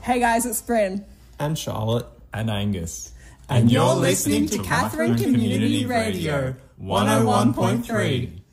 Hey guys, it's Bryn. And Charlotte. And Angus. And you're listening to Katherine Community Radio 101.3.